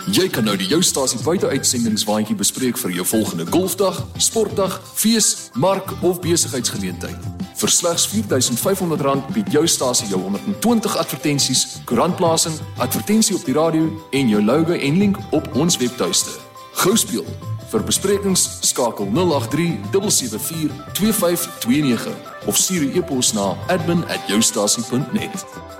Jy kan nou die Joustasie buiteuitsendings-waandjie bespreek vir jou volgende golfdag, sportdag, fees, mark of besigheidsgeleentheid. Vir slegs R4.500 bied Joustasie jou 120 advertensies, koerantplasing, advertensie op die radio en jou logo en link op ons webtuiste. Gou speel. Vir besprekings skakel 083 774 2529 of stuur 'n e-pos na admin@joustasie.net.